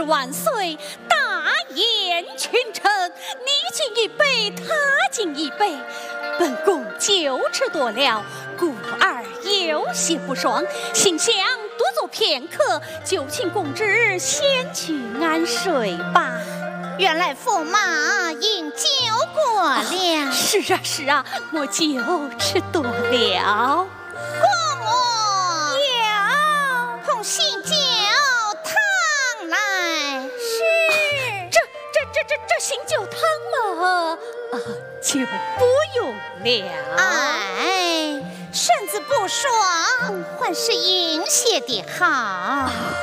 万岁，大宴群臣，你敬一杯，他敬一杯，本宫酒吃多了，故而有些不爽，心想多坐片刻，就请公子先去安睡吧。 原来驸马饮酒过了。 是啊是啊，我酒吃多了。 姑母，有捧喜酒汤来。 是。这醒酒汤嘛，就不用了。 哎，身子不爽，还是饮些的好。